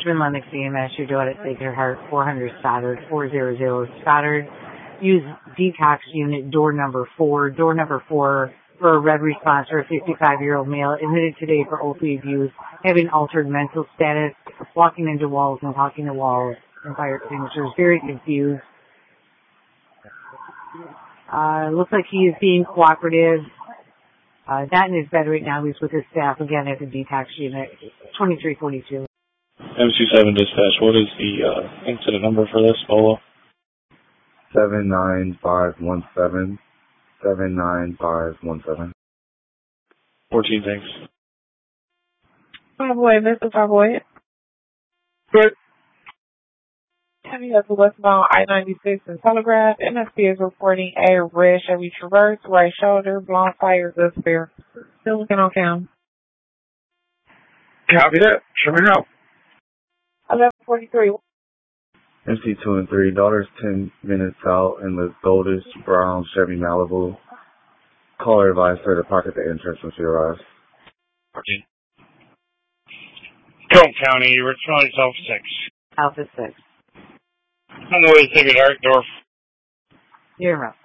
Richmond Lennox EMS, your daughter at Sacred Heart, 400 Stoddard, 400 Stoddard. Use detox unit door number 4. Door number 4 for a red response for a 55-year-old male admitted today for opioid use, having altered mental status, walking into walls and talking to walls, and fire extinguishers. Very confused. Looks like he is being cooperative. Not in his bed right now. He's with his staff again at the detox unit, 2342. M27 dispatch, what is the incident number for this, Bolo? 79517. 79517. 14, thanks. Fireboy, Mr. Fireboy. Good. Heavy has the westbound I-96 and Telegraph. MSP is reporting a red Chevy Traverse, right shoulder, blown fire, good spare. Still looking on cam. Copy that. Show me help. 1143. MC2 and 3, daughter's 10 minutes out in the goldish brown Chevy Malibu. Caller advised her to park at the entrance when she arrives. 14. Cone County, Richmond, Alpha 6. Alpha 6. On the way to Sacred Heart, door. You're up.